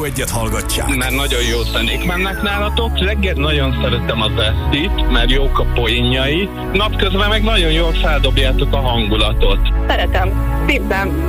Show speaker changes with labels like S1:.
S1: egyet hallgatják.
S2: Mert nagyon jó zenék mennek nálatok. Reggel nagyon szeretem az Esztit, mert jók a poénjai. Napközben meg nagyon jól feldobjátok a hangulatot.
S3: Szeretem. Szívem.